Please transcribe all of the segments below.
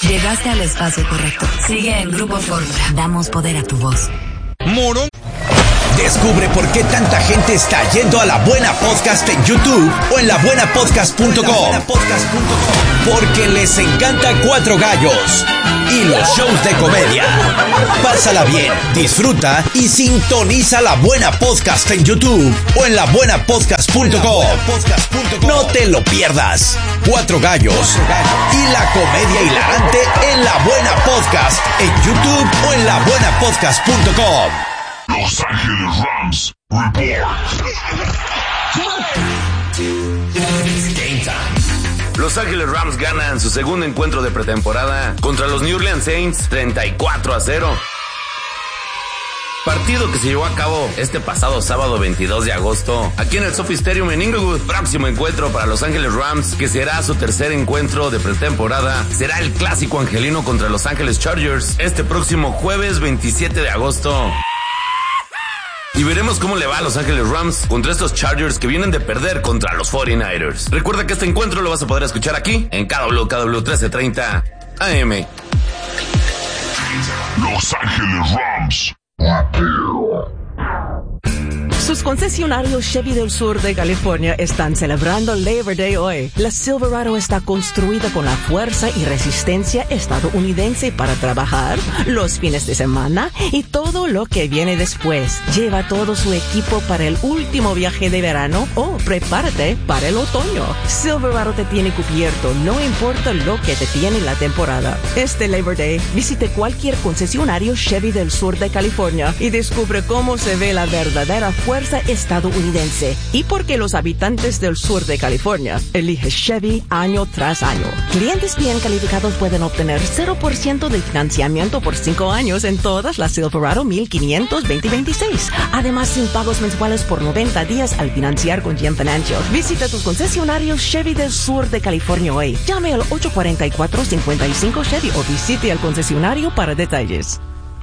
Llegaste al espacio correcto. Sigue en Grupo Fórmula. Damos poder a tu voz. Moro. Descubre por qué tanta gente está yendo a La Buena Podcast en YouTube o en labuenapodcast.com. Porque les encanta Cuatro Gallos y los shows de comedia. Pásala bien, disfruta y sintoniza La Buena Podcast en YouTube o en labuenapodcast.com. No te lo pierdas. Cuatro Gallos y la comedia hilarante en La Buena Podcast en YouTube o en labuenapodcast.com. Los Ángeles Rams Report. Los Ángeles Rams ganan su segundo encuentro de pretemporada contra los New Orleans Saints 34-0. Partido que se llevó a cabo este pasado sábado 22 de agosto aquí en el SoFi Stadium en Inglewood. Próximo encuentro para Los Ángeles Rams, que será su tercer encuentro de pretemporada, será el clásico angelino contra Los Ángeles Chargers este próximo jueves 27 de agosto. Y veremos cómo le va a Los Ángeles Rams contra estos Chargers que vienen de perder contra los 49ers. Recuerda que este encuentro lo vas a poder escuchar aquí en KW 1330 AM. Los Ángeles Rams. Sus concesionarios Chevy del sur de California están celebrando Labor Day hoy. La Silverado está construida con la fuerza y resistencia estadounidense para trabajar los fines de semana y todo lo que viene después. Lleva todo su equipo para el último viaje de verano o prepárate para el otoño. Silverado te tiene cubierto, no importa lo que te tiene la temporada. Este Labor Day, visite cualquier concesionario Chevy del sur de California y descubre cómo se ve la verdadera fuerza estadounidense y por qué los habitantes del sur de California eligen Chevy año tras año. Clientes bien calificados pueden obtener 0% de financiamiento por 5 años en todas las Silverado 1500 2026. Además, sin pagos mensuales por 90 días al financiar con GM Financial. Visita tus concesionarios Chevy del sur de California hoy. Llame al 844-55 Chevy o visite al concesionario para detalles.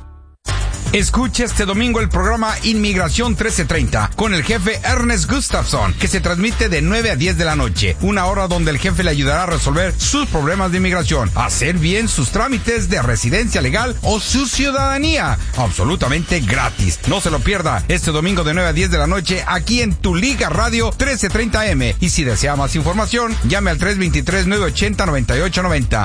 Escucha este domingo el programa Inmigración 1330 con el jefe Ernest Gustafson, que se transmite de 9 a 10 de la noche. Una hora donde el jefe le ayudará a resolver sus problemas de inmigración, hacer bien sus trámites de residencia legal o su ciudadanía. Absolutamente gratis. No se lo pierda este domingo de 9 a 10 de la noche aquí en Tu Liga Radio 1330M. Y si desea más información, llame al 323-980-9890.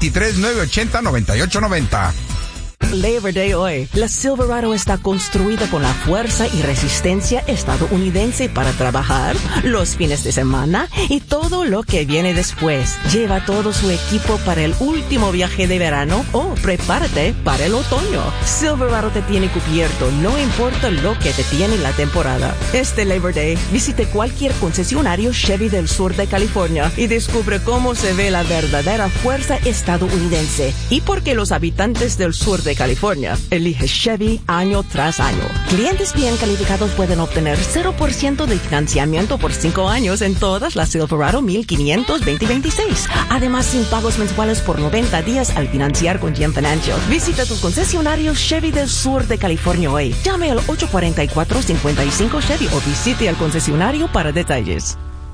323-980-9890. Labor Day hoy. La Silverado está construida con la fuerza y resistencia estadounidense para trabajar los fines de semana y todo lo que viene después. Lleva todo su equipo para el último viaje de verano o prepárate para el otoño. Silverado te tiene cubierto, no importa lo que te tiene la temporada. Este Labor Day, visite cualquier concesionario Chevy del sur de California y descubre cómo se ve la verdadera fuerza estadounidense y por qué los habitantes del sur de California elige Chevy año tras año. Clientes bien calificados pueden obtener 0% de financiamiento por 5 años en todas las Silverado 1500 2026. Además, sin pagos mensuales por 90 días al financiar con GM Financial. Visita tus concesionarios Chevy del sur de California hoy. Llame al 844-55 Chevy o visite al concesionario para detalles.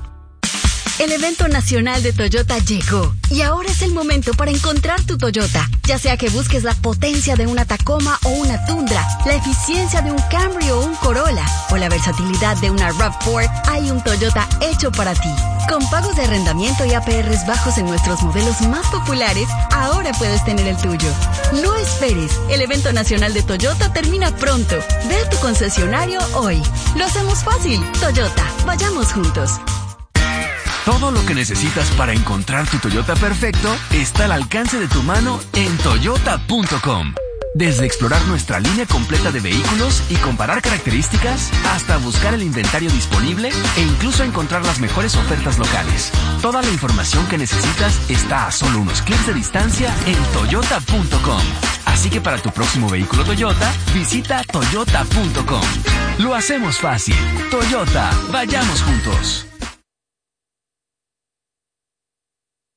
El evento nacional de Toyota llegó y ahora es el momento para encontrar tu Toyota. Ya sea que busques la potencia de una Tacoma o una Tundra, la eficiencia de un Camry o un Corolla o la versatilidad de una RAV4, hay un Toyota hecho para ti. Con pagos de arrendamiento y APRs bajos en nuestros modelos más populares, ahora puedes tener el tuyo. No esperes, el evento nacional de Toyota termina pronto. Ve a tu concesionario hoy. Lo hacemos fácil. Toyota, vayamos juntos. Todo lo que necesitas para encontrar tu Toyota perfecto está al alcance de tu mano en toyota.com. Desde explorar nuestra línea completa de vehículos y comparar características, hasta buscar el inventario disponible e incluso encontrar las mejores ofertas locales. Toda la información que necesitas está a solo unos clics de distancia en toyota.com. Así que para tu próximo vehículo Toyota, visita toyota.com. Lo hacemos fácil. Toyota, vayamos juntos.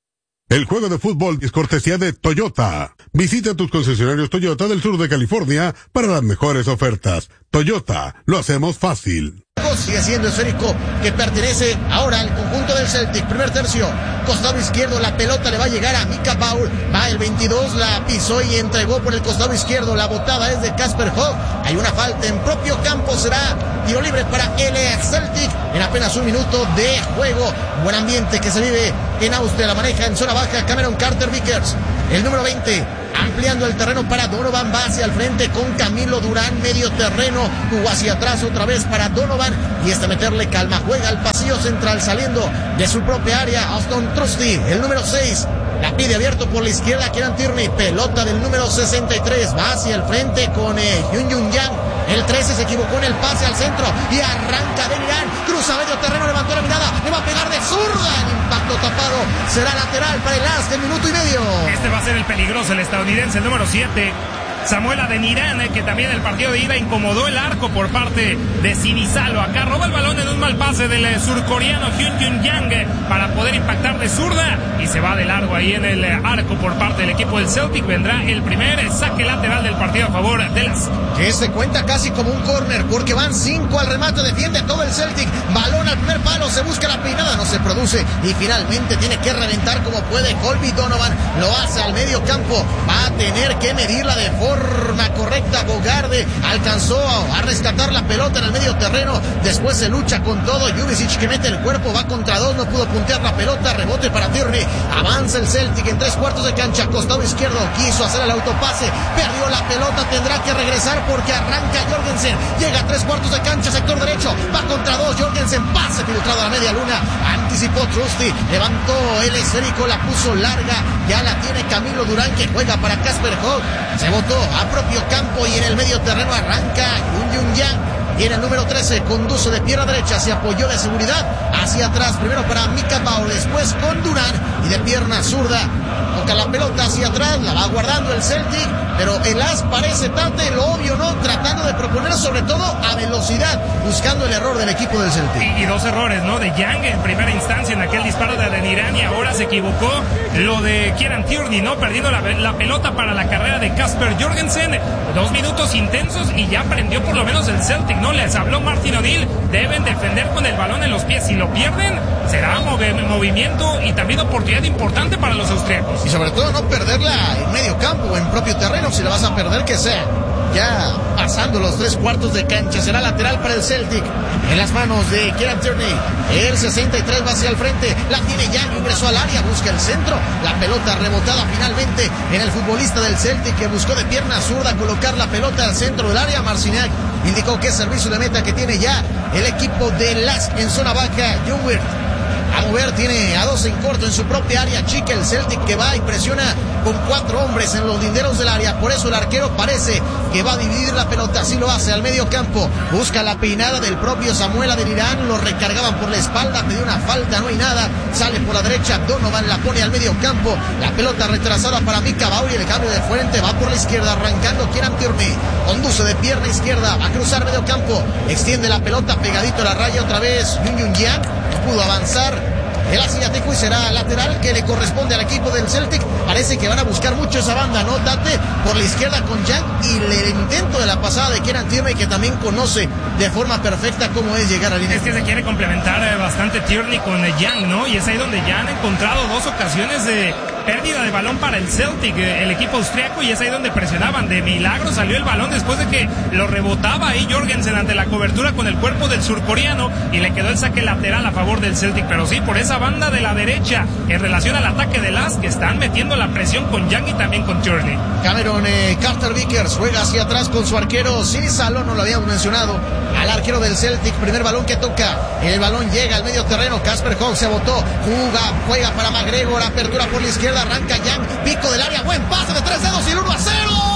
El juego de fútbol es cortesía de Toyota. Visita tus concesionarios Toyota del sur de California para las mejores ofertas. Toyota, lo hacemos fácil. Sigue siendo esférico que pertenece ahora al conjunto del Celtic. Primer tercio, costado izquierdo, la pelota le va a llegar a Mika Bauer. Va el 22, la pisó y entregó por el costado izquierdo. La botada es de Casper Hogg. Hay una falta en propio campo, será tiro libre para el Celtic en apenas un minuto de juego. Buen ambiente que se vive en Austria, la maneja en zona baja Cameron Carter-Vickers. El número 20, ampliando el terreno para Donovan, va hacia el frente con Camilo Durán, medio terreno, jugó hacia atrás otra vez para Donovan, y meterle calma, juega al pasillo central saliendo de su propia área. Austin Trusty, el número 6, la pide abierto por la izquierda Kieran Tierney, pelota del número 63, va hacia el frente con Hyun Yang. El 13 se equivocó en el pase al centro y arranca Ben Irán, cruza medio terreno, levantó la mirada, le va a pegar de zurda, el impacto tapado, será lateral para el Lask en minuto y medio. Este va a ser el peligroso, el estadounidense, el número 7. Samuel Adeniran, que también el partido de ida incomodó el arco por parte de Sinisalo. Acá roba el balón en un mal pase del surcoreano Hyun Yang para poder impactar de zurda y se va de largo ahí en el arco por parte del equipo del Celtic. Vendrá el primer saque lateral del partido a favor de las... Que se cuenta casi como un córner porque van 5 al remate, defiende todo el Celtic. Balón al primer palo, se busca la peinada, no se produce y finalmente tiene que reventar como puede Colby Donovan. Lo hace al medio campo, va a tener que medirla de forma correcta. Bogarde alcanzó a rescatar la pelota en el medio terreno, después se lucha con todo. Jubicic que mete el cuerpo, va contra dos, no pudo puntear la pelota, rebote para Tierney, avanza el Celtic en 3/4 de cancha, costado izquierdo, quiso hacer el autopase, perdió la pelota, tendrá que regresar porque arranca Jorgensen, llega a 3/4 de cancha, sector derecho, va contra dos, Jorgensen, pase filtrado a la media luna, anticipó Trusty, levantó el esférico, la puso larga, ya la tiene Camilo Durán que juega para Casper Hogg, se botó a propio campo y en el medio terreno arranca Hyun Yang. Y en el número 13 conduce de pierna derecha, se apoyó de seguridad hacia atrás, primero para Mika Bauer, después con Durán y de pierna zurda toca la pelota hacia atrás, la va guardando el Celtic, pero el as parece tate, lo obvio no, tratando de proponer sobre todo a velocidad, buscando el error del equipo del Celtic. Y dos errores, ¿no? De Yang en primera instancia en aquel disparo de Adeniran y ahora se equivocó lo de Kieran Tierney, ¿no? Perdiendo la pelota para la carrera de Casper Jorgensen. 2 minutos intensos y ya prendió por lo menos el Celtic, ¿no? Les habló Martin O'Neill, deben defender con el balón en los pies, si lo pierden será movimiento y también oportunidad importante para los austriacos. Y sobre todo no perderla en medio campo o en propio terreno, si la vas a perder que sea ya pasando los 3/4 de cancha. Será lateral para el Celtic en las manos de Kieran Tierney. El 63 va hacia el frente, la tiene Yang, ingresó al área, busca el centro, la pelota rebotada finalmente en el futbolista del Celtic que buscó de pierna zurda colocar la pelota al centro del área. Marciniak indicó que es servicio de meta que tiene ya el equipo de Lask en zona baja. Jungwirth a mover, tiene a 2 en corto en su propia área chica el Celtic que va y presiona con 4 hombres en los linderos del área, por eso el arquero parece que va a dividir la pelota, así lo hace al medio campo, busca la peinada del propio Samuel Adeniran, lo recargaban por la espalda, pidió una falta, no hay nada, sale por la derecha, Donovan la pone al medio campo, la pelota retrasada para Mika Bauer y el cambio de frente va por la izquierda, arrancando Kieran Tierney, conduce de pierna izquierda, va a cruzar medio campo, extiende la pelota pegadito a la raya otra vez, Hyun Yang no pudo avanzar. El asiático y será lateral que le corresponde al equipo del Celtic. Parece que van a buscar mucho esa banda, ¿no? Tate por la izquierda con Yang y el intento de la pasada de Kieran Tierney que también conoce de forma perfecta cómo es llegar a línea. Es que se quiere complementar bastante Tierney con Yang, ¿no? Y es ahí donde ya han encontrado 2 ocasiones de pérdida de balón para el Celtic, el equipo austriaco, y es ahí donde presionaban. De milagro salió el balón después de que lo rebotaba ahí Jorgensen ante la cobertura con el cuerpo del surcoreano y le quedó el saque lateral a favor del Celtic. Pero sí, por esa banda de la derecha en relación al ataque de Lask que están metiendo la presión con Yang y también con Tierney. Cameron Carter-Vickers juega hacia atrás con su arquero Sinisalo, no lo habíamos mencionado, al arquero del Celtic, primer balón que toca, el balón llega al medio terreno, Casper Hogg se botó, juega para McGregor, apertura por la izquierda, arranca Yang, pico del área, buen pase de 3 dedos y el 1-0.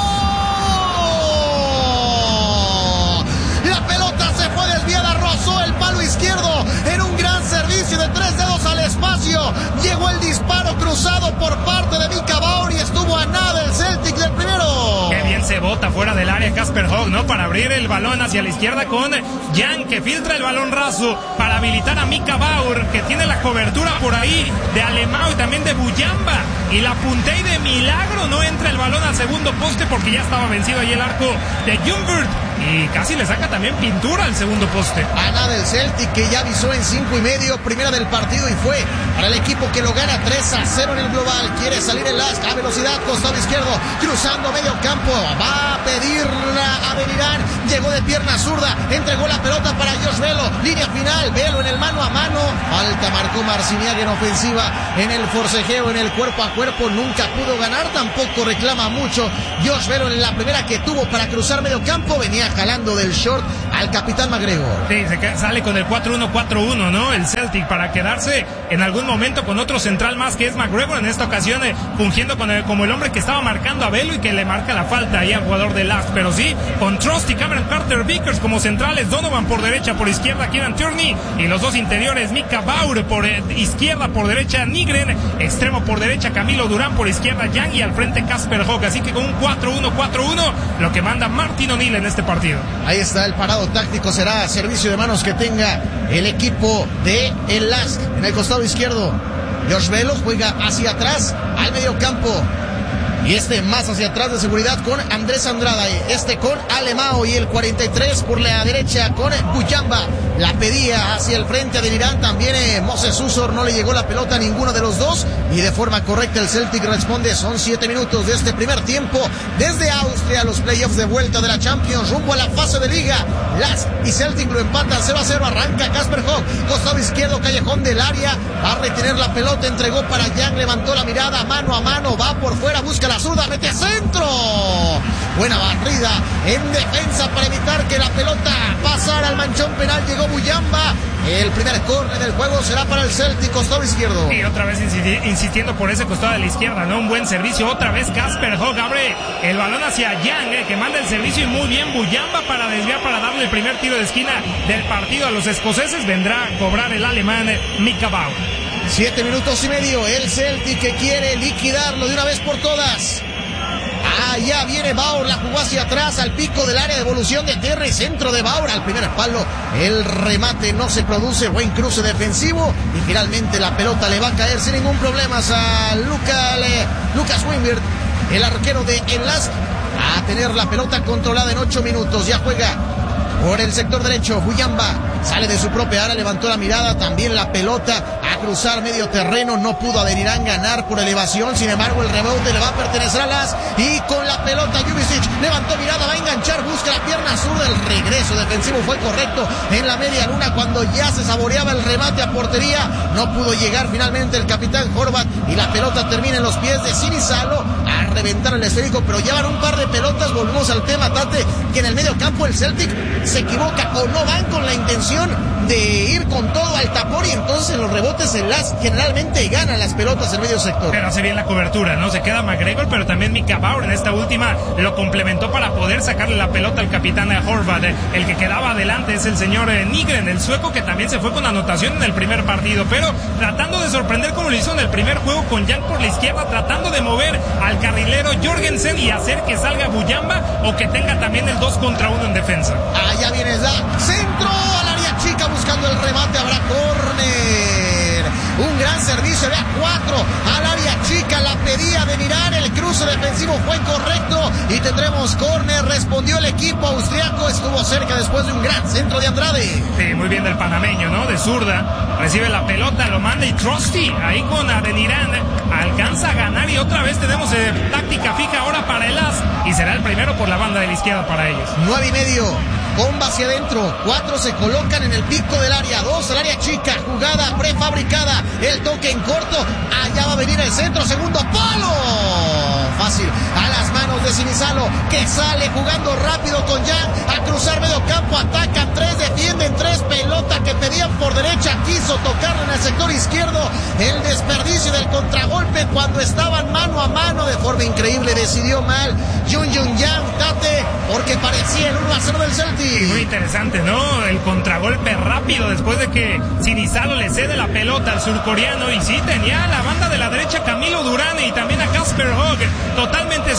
La pelota se fue desviada, rozó el palo izquierdo en un gran servicio de 3 dedos al espacio. Llegó el disparo cruzado por parte de Mika Bauer y estuvo a nada el Celtic del primero. Qué bien se rebota fuera del área Casper Hogg, ¿no? Para abrir el balón hacia la izquierda con Jan, que filtra el balón raso para habilitar a Mika Bauer, que tiene la cobertura por ahí de Alemão y también de Buyamba. Y la puntea y de milagro no entra el balón al segundo poste porque ya estaba vencido ahí el arco de Ljungberg. Y casi le saca también pintura al segundo poste. A nada el Celtic, que ya avisó en 5:30, primera del partido, y fue para el equipo que lo gana 3-0 en el global. Quiere salir el Lask a velocidad, costado izquierdo, cruzando medio campo, va a pedirla a Benirán, llegó de pierna zurda, entregó la pelota para Josh Velo, línea final, Velo en el mano a mano, falta marcó Marciniak en ofensiva, en el forcejeo, en el cuerpo a cuerpo, nunca pudo ganar, tampoco reclama mucho Josh Velo en la primera que tuvo para cruzar medio campo, venía jalando del short al capitán McGregor. Sí, sale con el 4-1-4-1, ¿no? El Celtic, para quedarse en algún momento con otro central más, que es McGregor, en esta ocasión fungiendo como el hombre que estaba marcando a Velo y que le marca la falta ahí al jugador de Lask. Pero sí, con Trusty, Cameron Carter Vickers como centrales, Donovan por derecha, por izquierda Kieran Tierney, y los dos interiores, Mika Bauer por izquierda, por derecha Nygren, extremo por derecha Camilo Durán, por izquierda Jan, y al frente Casper Hogg. Así que con un 4-1-4-1, lo que manda Martin O'Neill en este partido. Ahí está el parado táctico, será servicio de manos que tenga el equipo de el Lask. En el costado izquierdo, Josh Velo juega hacia atrás al medio campo. Y más hacia atrás de seguridad con Andrés Andrada, con Alemão, y el 43 por la derecha con Buyamba. La pedía hacia el frente a Delirán, también Moses Usor, no le llegó la pelota a ninguno de los dos, y de forma correcta el Celtic responde. Son 7 minutos de este primer tiempo desde Austria, los playoffs de vuelta de la Champions, rumbo a la fase de liga. Lask y Celtic lo empatan 0-0, arranca Casper Hogg, costado izquierdo, callejón del área, va a retener la pelota, entregó para Jan, levantó la mirada, mano a mano, va por fuera, busca la zurda, mete centro, buena barrida en defensa para evitar que la pelota pasara al manchón penal, llegó Buyamba. El primer córner del juego será para el Celtic, costado izquierdo. Y otra vez insistiendo por ese costado de la izquierda, ¿no? Un buen servicio, otra vez Casper Hogg abre el balón hacia Jan, que manda el servicio, y muy bien Buyamba para desviar, para darle el primer tiro de esquina del partido a los escoceses. Vendrá a cobrar el alemán Mika Bauer. 7 minutos y medio, el Celtic que quiere liquidarlo de una vez por todas. Ya viene Bauer, la jugó hacia atrás al pico del área, de evolución de tierra y centro de Bauer al primer palo. El remate no se produce, buen cruce defensivo, y finalmente la pelota le va a caer sin ningún problema a Lucas Wimber, el arquero de el Lask, a tener la pelota controlada en 8 minutos. Ya juega por el sector derecho Buyamba, sale de su propia área, levantó la mirada, también la pelota a cruzar medio terreno, no pudo Adeniran ganar por elevación, sin embargo el rebote le va a pertenecer a Lask, y con la pelota Jubicic levantó mirada, va a enganchar, busca la pierna zurda, el regreso defensivo fue correcto en la media luna cuando ya se saboreaba el remate a portería, no pudo llegar finalmente el capitán Horvat, y la pelota termina en los pies de Sinisalo a reventar el esférico, pero ya van un par de pelotas. Volvemos al tema, Tate, que en el medio campo el Celtic se equivoca o no van con la intención de ir con todo al tapón, y entonces en los rebotes el Lask generalmente gana las pelotas en medio sector. Pero hace bien la cobertura, ¿no? Se queda McGregor, pero también Mika Bauer en esta última lo complementó para poder sacarle la pelota al capitán Horvat. El que quedaba adelante es el señor Nygren, el sueco, que también se fue con anotación en el primer partido, pero tratando de sorprender como lo hizo en el primer juego con Jan por la izquierda, tratando de mover al carrilero Jorgensen y hacer que salga Buyamba, o que tenga también el 2 contra 1 en defensa. Allá viene centro al área chica, buscando el remate, habrá córner. Un gran servicio de A4 al área chica, la pedía de mirar, el cruce defensivo fue correcto y tendremos córner. Respondió el equipo austriaco, estuvo cerca después de un gran centro de Andrade. Sí, muy bien del panameño, ¿no? De zurda, recibe la pelota, lo manda, y Trusty ahí con Adeniran alcanza a ganar, y otra vez tenemos táctica fija ahora para el Lask, y será el primero por la banda de la izquierda para ellos. 9:30. Bomba hacia adentro, 4 se colocan en el pico del área, 2 al área chica, jugada prefabricada, el toque en corto, allá va a venir el centro, segundo palo, fácil, a las manos de Sinisalo, que sale jugando rápido con Jan, a cruzar medio campo, atacan 3, defienden 3, pelota que pedían por derecha, quiso tocarla en el sector izquierdo, el desperdicio del contragolpe cuando estaban mano a mano, de forma increíble, decidió mal Jun Jan, Tate, porque parecía el 1-0 del Celtic. Sí, muy interesante, ¿no? El contragolpe rápido después de que Sinisalo le cede la pelota al surcoreano, y sí, tenía a la banda de la derecha Camilo Durán y también a Casper Hogg totalmente solo. El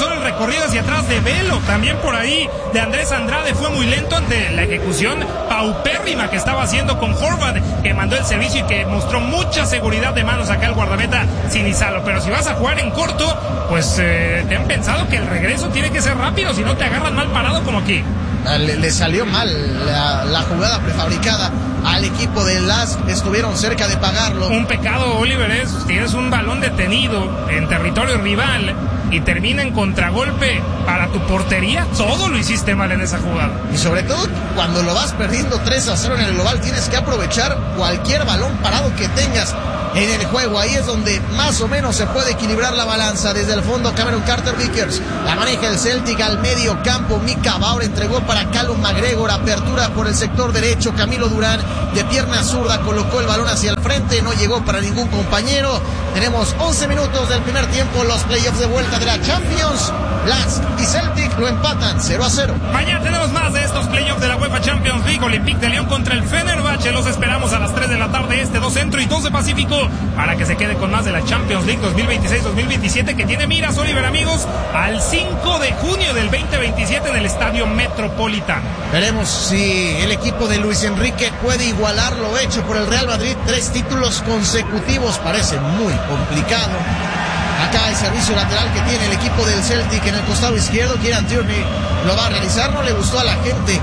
corrida hacia atrás de Velo, también por ahí de Andrés Andrade, fue muy lento ante la ejecución paupérrima que estaba haciendo con Horvath, que mandó el servicio y que mostró mucha seguridad de manos acá el guardameta Sinisalo. Pero si vas a jugar en corto, pues te han pensado que el regreso tiene que ser rápido, si no te agarran mal parado como aquí. Le salió mal la jugada prefabricada al equipo de LASK, estuvieron cerca de pagarlo. Un pecado, Oliver, tienes un balón detenido en territorio rival y termina en contragolpe para tu portería. Todo lo hiciste mal en esa jugada. Y sobre todo cuando lo vas perdiendo 3-0 en el global, tienes que aprovechar cualquier balón parado que tengas en el juego. Ahí es donde más o menos se puede equilibrar la balanza. Desde el fondo, Cameron Carter-Vickers la maneja el Celtic al medio campo. Mika Bauer entregó para Callum McGregor, apertura por el sector derecho. Camilo Durán de pierna zurda colocó el balón hacia el frente, no llegó para ningún compañero. Tenemos 11 minutos del primer tiempo, los playoffs de vuelta de la Champions. LASK y Celtic lo empatan 0-0. Mañana tenemos más de estos playoffs de la UEFA Champions League. Olympique de Lyon contra el Fenerbahce. Los esperamos a las 3 de la tarde, 2 Centro y 2 de Pacífico, para que se quede con más de la Champions League 2026-2027, que tiene miras, Oliver, amigos, al 5 de junio del 2027 en el Estadio Metropolitano. Veremos si el equipo de Luis Enrique puede igualar lo hecho por el Real Madrid. 3 títulos consecutivos parece muy complicado. Acá el servicio lateral que tiene el equipo del Celtic en el costado izquierdo. Kieran Tierney lo va a realizar. No le gustó a la gente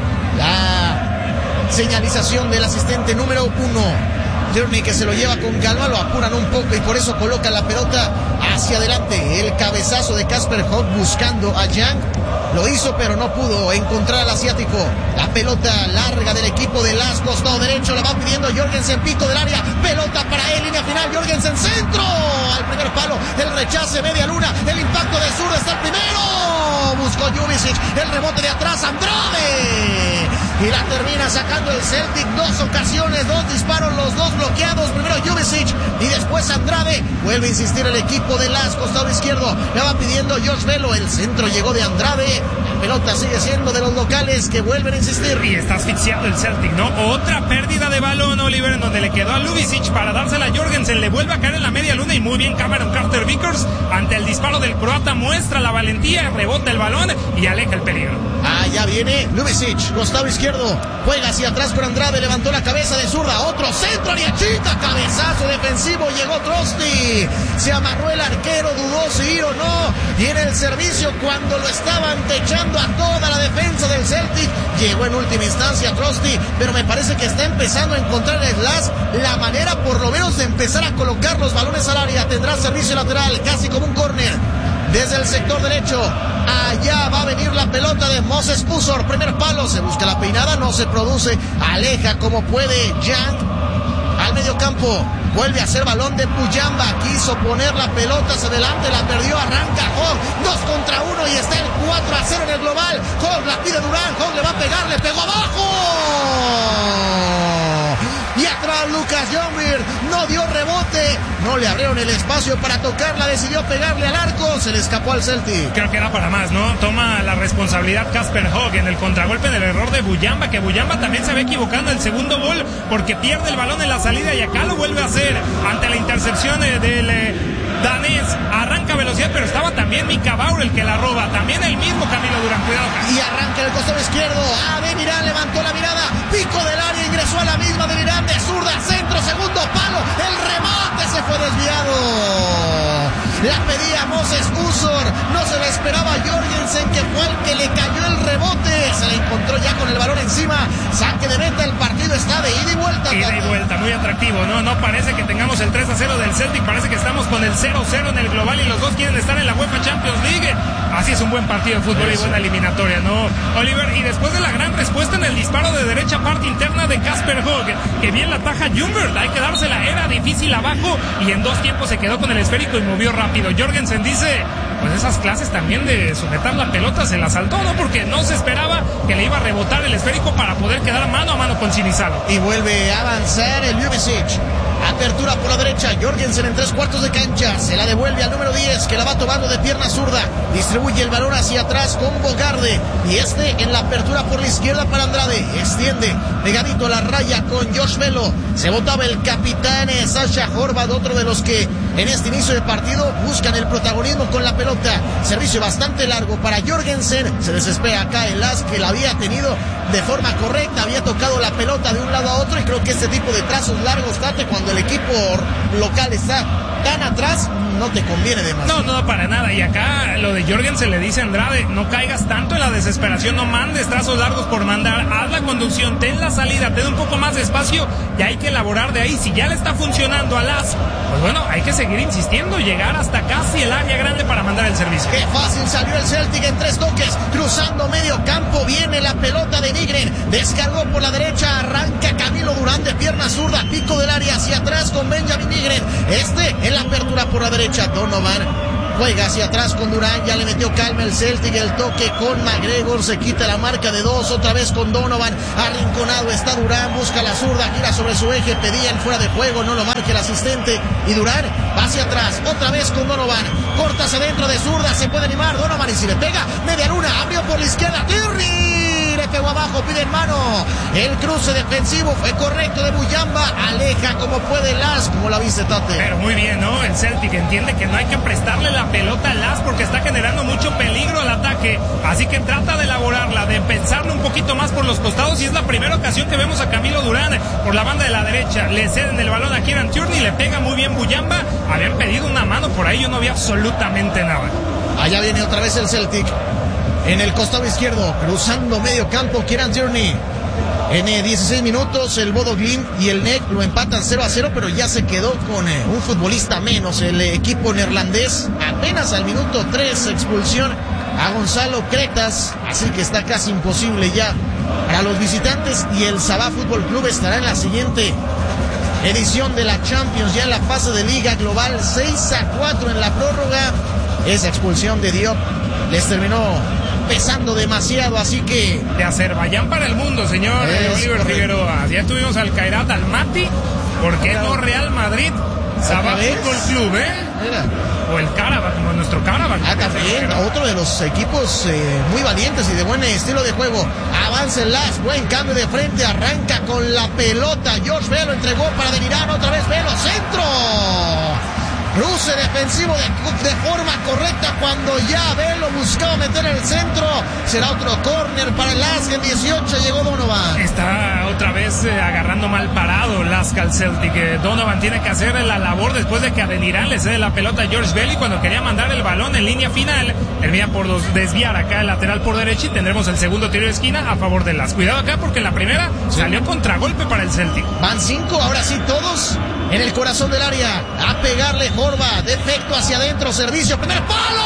la señalización del asistente número 1. Tierney, que se lo lleva con calma, lo apuran un poco y por eso coloca la pelota hacia adelante. El cabezazo de Casper Hogg buscando a Young. Lo hizo, pero no pudo encontrar al asiático. La pelota larga del equipo de LASK, costado derecho, la va pidiendo Jorgensen, pico del área. Pelota para él, línea final, Jorgensen, centro. Al primer palo, el rechace, media luna, el impacto de zurda, está el primero. Buscó Jubicic, el rebote de atrás, Andrade. Y la termina sacando el Celtic. 2 ocasiones, 2 disparos, los 2 bloqueados. Primero Jubicic y después Andrade. Vuelve a insistir el equipo de LASK, costado izquierdo. Le va pidiendo Josh Velo. El centro llegó de Andrade. La pelota sigue siendo de los locales que vuelven a insistir. Y está asfixiado el Celtic, ¿no? Otra pérdida de balón, Oliver, en donde le quedó a Ljubicic para dársela a Jorgensen. Le vuelve a caer en la media luna y muy bien Cameron Carter-Vickers ante el disparo del croata. Muestra la valentía, rebota el balón y aleja el peligro. Ya viene Ljubicic, costado izquierdo. Juega hacia atrás con Andrade, levantó la cabeza de zurda. Otro centro, Ariachita, cabezazo defensivo. Llegó Trosti. Se amarró el arquero, dudó si ir o no. Y en el servicio, cuando lo estaban techando a toda la defensa del Celtic, llegó en última instancia Trosti, pero me parece que está empezando a encontrar el LASK la manera por lo menos de empezar a colocar los balones al área. Tendrá servicio lateral, casi como un córner desde el sector derecho. Allá va a venir la pelota de Moses Usor, primer palo, se busca la peinada, no se produce, aleja como puede Young al medio campo. Vuelve a ser balón de Puyamba. Quiso poner la pelota hacia adelante, la perdió, arranca Hogg. 2 contra 1 y está el 4-0 en el global. Hogg la pide Durán, Hogg le va a pegar, le pegó abajo. Y atrás Lucas Youngbeard no dio rebote, no le abrieron el espacio para tocarla, decidió pegarle al arco, se le escapó al Celtic. Creo que era para más, ¿no? Toma la responsabilidad Casper Hogg en el contragolpe del error de Buyamba, que Buyamba también se ve equivocando el segundo gol porque pierde el balón en la salida y acá lo vuelve a hacer ante la intercepción del danés. Arranca velocidad, pero estaba también Mika Bauer el que la roba, también el mismo Camilo Durán, cuidado acá. Y arranca el costado izquierdo, Ademir levantó la mirada, pico del área, ingresó a la misma de Irán, de zurda, centro, segundo palo, el remate se fue desviado. La pedía Moses Usor, no se la esperaba Jorgensen, que fue el que le cayó el rebote, se la encontró ya con el balón encima. Saque de meta, el partido está de ida y vuelta. Ida y vuelta, muy atractivo, no parece que tengamos el 3-0 del Celtic, parece que estamos con el 0-0 en el global y los dos quieren estar en la UEFA Champions League. Así es un buen partido de fútbol y buena eliminatoria, ¿no, Oliver? Y después de la gran respuesta en el disparo de derecha parte interna de Casper Hogg, que bien la ataja Ljungberg, hay que dársela, era difícil abajo y en 2 tiempos se quedó con el esférico y movió rápido. Jorgensen dice, pues esas clases también de sujetar la pelota se la saltó, ¿no? Porque no se esperaba que le iba a rebotar el esférico para poder quedar mano a mano con Sinisalo. Y vuelve a avanzar el Ljubicic. Apertura por la derecha, Jorgensen en 3/4 de cancha, se la devuelve al número 10, que la va tomando de pierna zurda, distribuye el balón hacia atrás con Bogarde, y en la apertura por la izquierda para Andrade, extiende pegadito a la raya con Josh Velo, se botaba el capitán Sasha Horvath, otro de los que en este inicio de partido buscan el protagonismo con la pelota, servicio bastante largo para Jorgensen, se desespera acá el as que la había tenido de forma correcta, había tocado la pelota de un lado a otro, y creo que este tipo de trazos largos, Tate, cuando el equipo local está tan atrás, no te conviene demasiado. No, para nada. Y acá lo de Jorgensen le dice a Andrade, no caigas tanto en la desesperación, no mandes trazos largos por mandar, haz la conducción, ten la salida, ten un poco más de espacio y hay que elaborar de ahí. Si ya le está funcionando a Las, pues bueno, hay que seguir insistiendo, llegar hasta casi el área grande para mandar el servicio. Qué fácil salió el Celtic en 3 toques, cruzando medio campo, viene la pelota de Nygren, descargó por la derecha, arranca Camilo Durán de pierna zurda, pico del área hacia atrás con Benjamin Nygren, en la apertura por la derecha, Donovan juega hacia atrás con Durán, ya le metió calma el Celtic, el toque con McGregor, se quita la marca de 2, otra vez con Donovan, arrinconado está Durán, busca la zurda, gira sobre su eje, pedía el fuera de juego, no lo marca el asistente, y Durán va hacia atrás, otra vez con Donovan, corta hacia dentro de zurda, se puede animar Donovan y si le pega, media luna, abrió por la izquierda, Tierney, le pegó abajo, pide en mano, el cruce defensivo fue correcto de Muyamba, aleja como puede Las, como la viste, Tate. Pero muy bien, ¿no? El Celtic entiende que no hay que prestarle la pelota a Las porque está generando mucho peligro al ataque, así que trata de elaborarla, de pensarlo un poquito más por los costados, y es la primera ocasión que vemos a Camilo Durán por la banda de la derecha, le ceden el balón a Kieran Tierney, le pega muy bien Muyamba, habían pedido una mano por ahí, yo no vi absolutamente nada. Allá viene otra vez el Celtic, en el costado izquierdo, cruzando medio campo, Kieran Tierney. En 16 minutos el Bodo Glimt y el NEC lo empatan 0-0, pero ya se quedó con un futbolista menos el equipo neerlandés. Apenas al minuto 3 expulsión a Gonzalo Cretas, así que está casi imposible ya para los visitantes, y el Sabah Fútbol Club estará en la siguiente edición de la Champions, ya en la fase de Liga Global, 6-4 en la prórroga. Esa expulsión de Diop les terminó pesando demasiado, así que de Azerbaiyán para el mundo, señor Oliver Figueroa. Ya tuvimos al Kairat Almaty, ¿por qué no Real Madrid? Sabah Fútbol Club, o el Karabakh, como nuestro Karabakh. También otro de los equipos muy valientes y de buen estilo de juego. Avanza el Las, buen cambio de frente, arranca con la pelota. Josh Velo entregó para Delirán, otra vez Velo, centro. Cruce defensivo de forma correcta cuando ya Velo buscaba meter el centro. Será otro córner para el Lask. En 18 llegó Donovan. Está otra vez agarrando mal parado Lask al Celtic. Donovan tiene que hacer la labor después de que a Delirán le cede la pelota a George Bell, y cuando quería mandar el balón en línea final termina por desviar acá el lateral por derecha, y tendremos el segundo tiro de esquina a favor del Lask. Cuidado acá porque en la primera salió contragolpe para el Celtic. Van 5, ahora sí todos en el corazón del área, a pegarle Horvath, defecto hacia adentro, servicio, primer palo,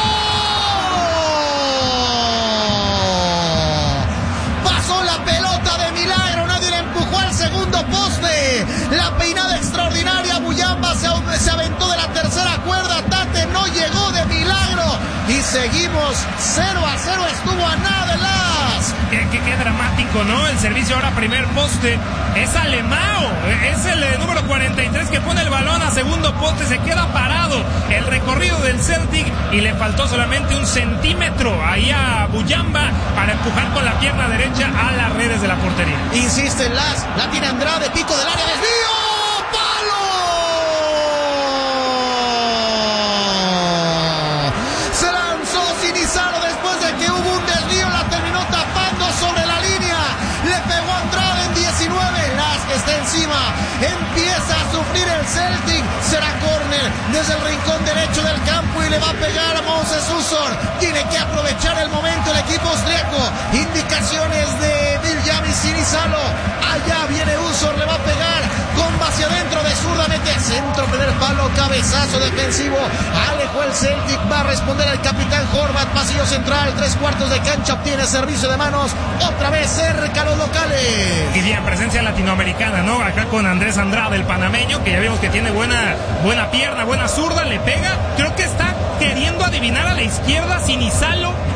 pasó la pelota de milagro, nadie le empujó al segundo poste, la peinada extraordinaria, Muyamba se aventó de la tercera cuerda, Tate no llegó de milagro, y seguimos 0-0, estuvo a nada de Las. Qué dramático, ¿no? El servicio ahora primer poste, es Alemão, es el número 43 que pone el balón a segundo poste, se queda parado el recorrido del Celtic y le faltó solamente 1 centímetro ahí a Muyamba para empujar con la pierna derecha a las redes de la portería. Insiste en Las, la tira Andrade, pico del área, desvío, ¡palo! Se lanzó Sinizaro después de que hubo un desvío, la terminó tapando sobre la línea, le pegó a Andrade en 19, Las que está encima, empieza a sufrir el Celtic, será córner desde el rincón derecho del campo y le va a pegar a Moses Usor, tiene que aprovechar el momento el equipo austriaco, indicaciones de Biljami Sinizalo, allá viene Usor, le va a pegar, comba hacia adentro de zurda, mete a centro, primer palo, cabezazo defensivo, alejó el Celtic, va a responder el capitán Horvath, pasillo central, 3/4 de cancha, obtiene servicio de manos, otra vez cerca los locales. Y bien, presencia latinoamericana, ¿no? Acá con Andrés Andrade, el panameño, que ya vimos que tiene buena pierna, buena zurda, le pega, creo que está queriendo adivinar a la izquierda Sinizalo, y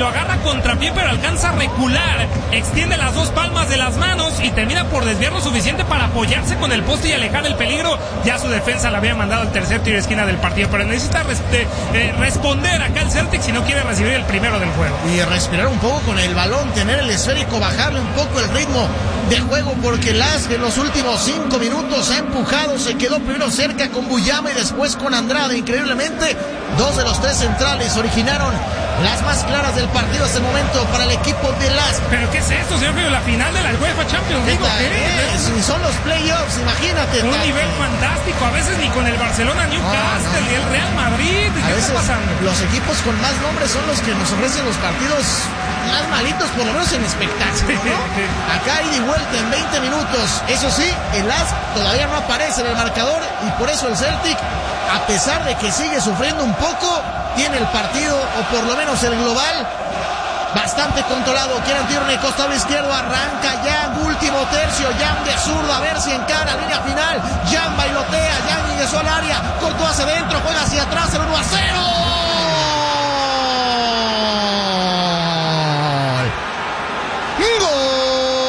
lo agarra contrapié, pero alcanza a recular, extiende las dos palmas de las manos y termina por desviar lo suficiente para apoyarse con el poste y alejar el peligro. Ya su defensa le había mandado el tercer tiro de esquina del partido, pero necesita responder acá el Celtic si no quiere recibir el primero del juego. Y respirar un poco con el balón, tener el esférico, bajarle un poco el ritmo de juego, porque Lask en los últimos 5 minutos ha empujado, se quedó primero cerca con Buyama y después con Andrade. Increíblemente, 2 de los 3 centrales originaron las más claras del partido hasta el momento para el equipo de Lask. ¿Pero qué es esto, señor Frío? La final de la UEFA Champions League. Si son los playoffs, imagínate. Un nivel fantástico, a veces ni con el Barcelona, Newcastle, y el Real Madrid. ¿Qué está pasando? Los equipos con más nombres son los que nos ofrecen los partidos más malitos, por lo menos en espectáculo, ¿no? Acá ida y vuelta en 20 minutos. Eso sí, el Lask todavía no aparece en el marcador y por eso el Celtic, a pesar de que sigue sufriendo un poco, tiene el partido, o por lo menos el global, bastante controlado. Kieran Tierney, costado izquierdo, arranca Young, último tercio, Young de zurda, a ver si encara, línea final, Young bailotea, Young ingresó al área, cortó hacia adentro, juega hacia atrás, el 1-0.